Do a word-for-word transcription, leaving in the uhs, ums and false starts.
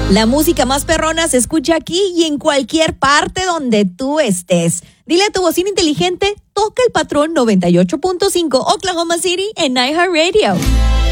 La música más perrona se escucha aquí y en cualquier parte donde tú estés. Dile a tu bocina inteligente, toca el patrón noventa y ocho punto cinco Oklahoma City en iHeartRadio.